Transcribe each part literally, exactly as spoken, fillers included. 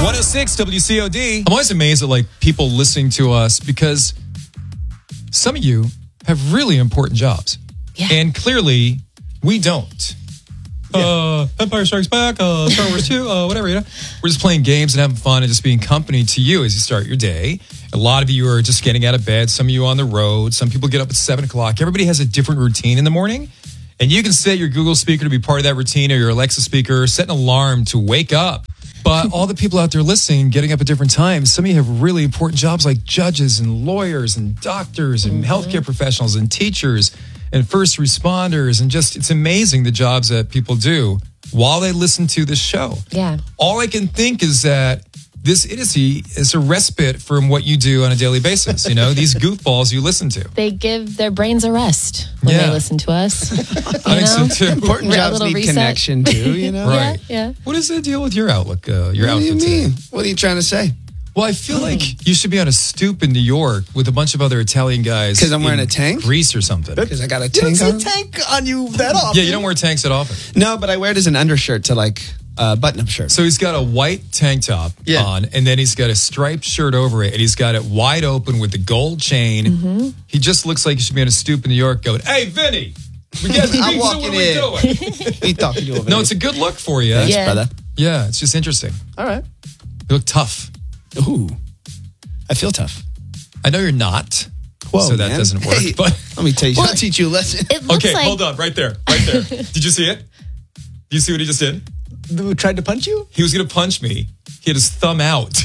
one oh six W C O D. I'm always amazed at like people listening to us because some of you have really important jobs. Yeah. And clearly we don't. Yeah. Uh, Empire Strikes Back, uh, Star Wars two, uh, whatever, you know. We're just playing games and having fun and just being company to you as you start your day. A lot of you are just getting out of bed. Some of you on the road. Some people get up at seven o'clock. Everybody has a different routine in the morning. And you can set your Google speaker to be part of that routine or your Alexa speaker, set an alarm to wake up. But all the people out there listening, getting up at different times, some of you have really important jobs like judges and lawyers and doctors and mm-hmm. healthcare professionals and teachers and first responders. And just, it's amazing the jobs that people do while they listen to this show. Yeah. All I can think is that this idiocy is a respite from what you do on a daily basis. You know, these goofballs you listen to. They give their brains a rest when yeah. they listen to us. I think so too. Important Re- jobs need reset. connection too, you know? Right. Yeah, yeah. What is the deal with your outlook? Uh, your what outfit do you mean? today? What are you trying to say? Well, I feel like you should be on a stoop in New York with a bunch of other Italian guys. Because I'm wearing in a tank? Greece or something. Because I got a You don't tank see on? a tank on you that often. Yeah, you don't wear tanks that often. No, but I wear it as an undershirt to like a uh, button-up shirt. So he's got a white tank top Yeah. on, and then he's got a striped shirt over it, and he's got it wide open with the gold chain. Mm-hmm. He just looks like he should be on a stoop in New York going, "Hey, Vinny, we got pizza, I'm what walking are we in. doing?" What are you talking to over No, there? it's a good look for you. Thanks, Yeah. brother. Yeah, it's just interesting. All right. You look tough. Ooh. I feel tough. I know you're not, Whoa, so that man. doesn't work. Hey, But let me tell you. Well, I'll teach you a lesson. It looks okay, like hold on, right there, right there. Did you see it? Do you see what he just did? Who tried to punch you? He was going to punch me. He had his thumb out.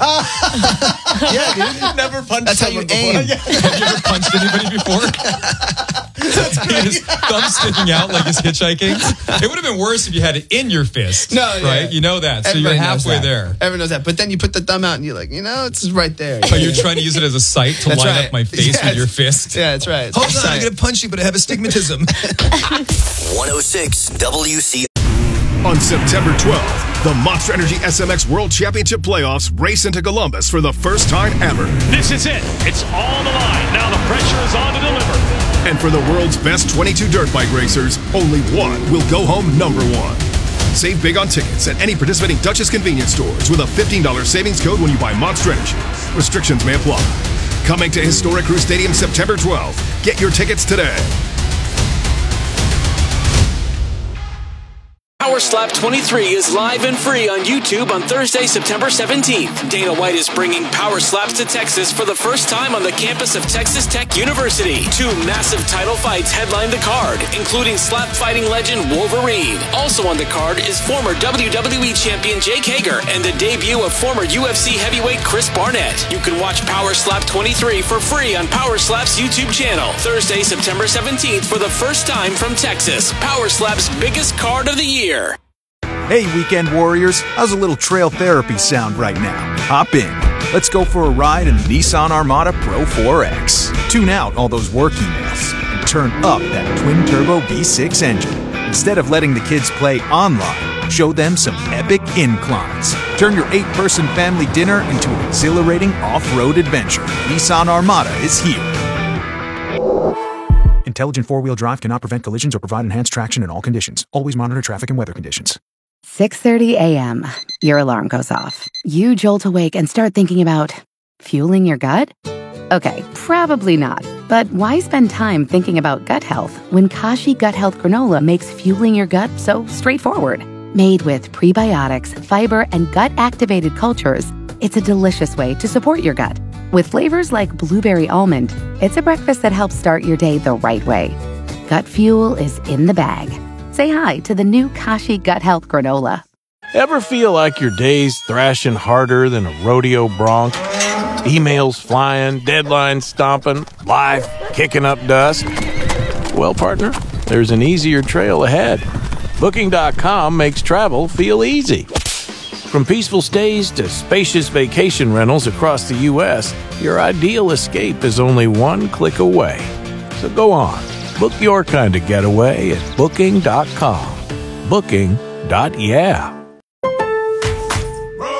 Yeah, dude. Never punched That's how you someone before. aim. Have you ever punched anybody before? He had his thumb sticking out like he's hitchhiking. It would have been worse if you had it in your fist. No, right? yeah. You know that. So Everybody you're knows halfway that. there. Everyone knows that. But then you put the thumb out and you're like, you know, it's right there. Oh, you're trying to use it as a sight to That's line right. up my face Yeah, with your fist? Yeah, that's right. It's Hold on, exciting. I'm going to punch you, but I have astigmatism. one oh six W C. On September twelfth, the Monster Energy S M X World Championship Playoffs race into Columbus for the first time ever. This is it. It's on the line. Now the pressure is on to deliver. And for the world's best twenty-two dirt bike racers, only one will go home number one. Save big on tickets at any participating Duchess convenience stores with a fifteen dollars savings code when you buy Monster Energy. Restrictions may apply. Coming to Historic Crew Stadium September twelfth. Get your tickets today. Power Slap twenty-three is live and free on YouTube on Thursday, September seventeenth. Dana White is bringing Power Slaps to Texas for the first time on the campus of Texas Tech University. Two massive title fights headline the card, including slap fighting legend Wolverine. Also on the card is former W W E champion Jake Hager and the debut of former U F C heavyweight Chris Barnett. You can watch Power Slap twenty-three for free on Power Slap's YouTube channel. Thursday, September seventeenth for the first time from Texas. Power Slap's biggest card of the year. Hey, Weekend Warriors, how's a little trail therapy sound right now? Hop in. Let's go for a ride in the Nissan Armada Pro four X. Tune out all those work emails and turn up that twin-turbo V six engine. Instead of letting the kids play online, show them some epic inclines. Turn your eight-person family dinner into an exhilarating off-road adventure. Nissan Armada is here. Intelligent four-wheel drive cannot prevent collisions or provide enhanced traction in all conditions. Always monitor traffic and weather conditions. six thirty a.m. Your alarm goes off. You jolt awake and start thinking about fueling your gut? Okay, probably not. But why spend time thinking about gut health when Kashi Gut Health Granola makes fueling your gut so straightforward? Made with prebiotics, fiber, and gut-activated cultures, it's a delicious way to support your gut. With flavors like blueberry almond, it's a breakfast that helps start your day the right way. Gut fuel is in the bag. Say hi to the new Kashi Gut Health Granola. Ever feel like your day's thrashing harder than a rodeo bronc? Emails flying, deadlines stomping, life kicking up dust? Well, partner, there's an easier trail ahead. Booking dot com makes travel feel easy. From peaceful stays to spacious vacation rentals across the U S, your ideal escape is only one click away. So go on, book your kind of getaway at Booking dot com. Booking dot yeah.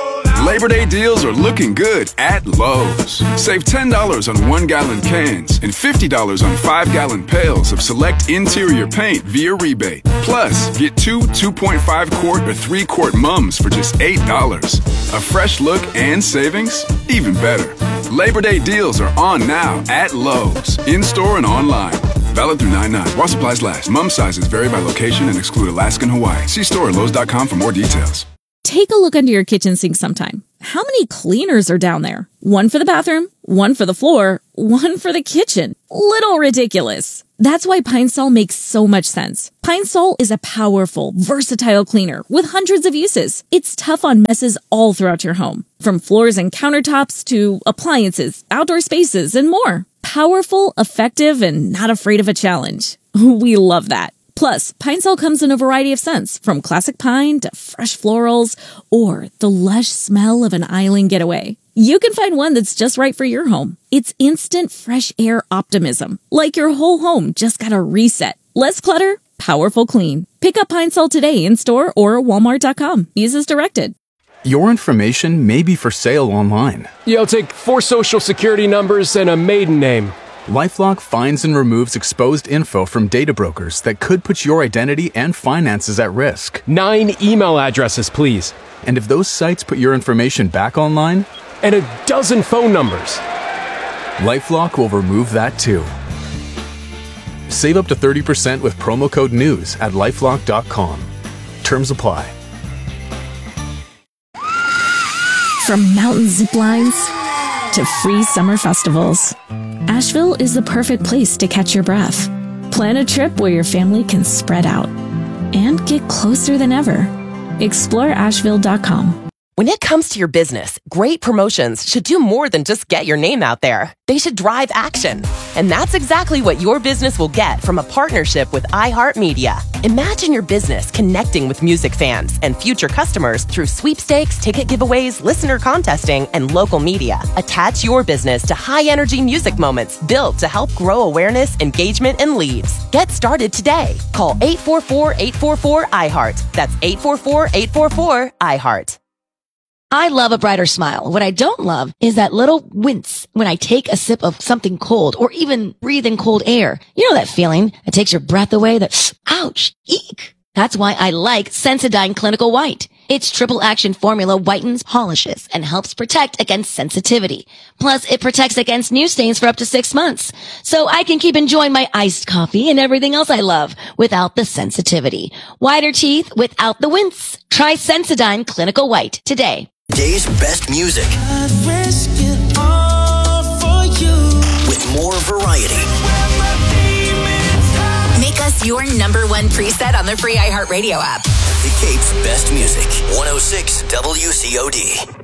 Labor Day deals are looking good at Lowe's. Save ten dollars on one-gallon cans and fifty dollars on five-gallon pails of select interior paint via rebate. Plus, get two two point five quart or three quart mums for just eight dollars. A fresh look and savings? Even better. Labor Day deals are on now at Lowe's, in-store and online. Valid through nine nine. While supplies last. Mum sizes vary by location and exclude Alaska and Hawaii. See store at Lowe's dot com for more details. Take a look under your kitchen sink sometime. How many cleaners are down there? One for the bathroom, one for the floor, one for the kitchen. Little ridiculous. That's why Pine Sol makes so much sense. Pine Sol is a powerful, versatile cleaner with hundreds of uses. It's tough on messes all throughout your home, from floors and countertops to appliances, outdoor spaces, and more. Powerful, effective, and not afraid of a challenge. We love that. Plus, Pine Sol comes in a variety of scents, from classic pine to fresh florals or the lush smell of an island getaway. You can find one that's just right for your home. It's instant fresh air optimism, like your whole home just got a reset. Less clutter, powerful clean. Pick up Pine Sol today in store or walmart dot com. Use as directed. Your information may be for sale online. Yeah, I'll take four social security numbers and a maiden name. LifeLock finds and removes exposed info from data brokers that could put your identity and finances at risk. Nine email addresses, please. And if those sites put your information back online? And a dozen phone numbers. LifeLock will remove that too. Save up to thirty percent with promo code NEWS at lifelock dot com. Terms apply. From mountain zip lines to free summer festivals, Asheville is the perfect place to catch your breath. Plan a trip where your family can spread out and get closer than ever. explore asheville dot com. When it comes to your business, great promotions should do more than just get your name out there. They should drive action. And that's exactly what your business will get from a partnership with iHeartMedia. Imagine your business connecting with music fans and future customers through sweepstakes, ticket giveaways, listener contesting, and local media. Attach your business to high-energy music moments built to help grow awareness, engagement, and leads. Get started today. Call eight four four, eight four four, I heart. That's eight four four, eight four four, I heart. I love a brighter smile. What I don't love is that little wince when I take a sip of something cold or even breathe in cold air. You know that feeling that takes your breath away, that, ouch, eek. That's why I like Sensodyne Clinical White. Its triple action formula whitens, polishes, and helps protect against sensitivity. Plus, it protects against new stains for up to six months. So I can keep enjoying my iced coffee and everything else I love without the sensitivity. Whiter teeth without the wince. Try Sensodyne Clinical White today. Day's best music. I'd risk it all for you. With more variety. Make us your number one preset on the free iHeartRadio app. The Cape's best music. one oh six W C O D.